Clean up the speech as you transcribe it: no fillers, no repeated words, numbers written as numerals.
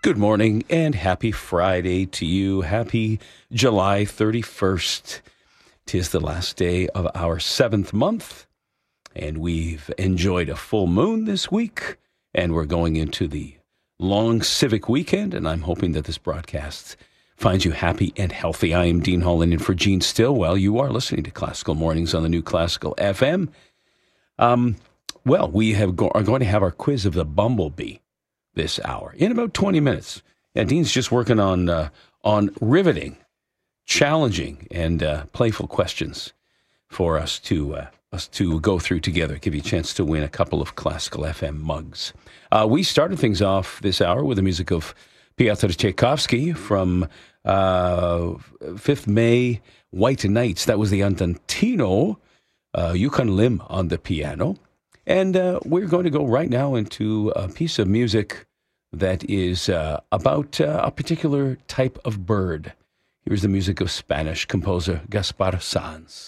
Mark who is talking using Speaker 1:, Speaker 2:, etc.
Speaker 1: Good morning and happy Friday to you. Happy July 31st. 'Tis the last day of our 7th month, and we've enjoyed a full moon this week, and we're going into the long civic weekend, and I'm hoping that this broadcast finds you happy and healthy. I am Dean Holland in for Gene Stillwell. You are listening to Classical Mornings on the New Classical FM. We are going to have our quiz of the Bumblebee this hour in about 20 minutes. Yeah, Dean's just working on riveting, challenging, and playful questions for us to go through together, give you a chance to win a couple of Classical FM mugs. We started things off this hour with the music of Piotr Tchaikovsky from 5th May, White Nights. That was the Andantino, Yukon Lim on the piano. And we're going to go right now into a piece of music that is about a particular type of bird. Here's the music of Spanish composer Gaspar Sanz.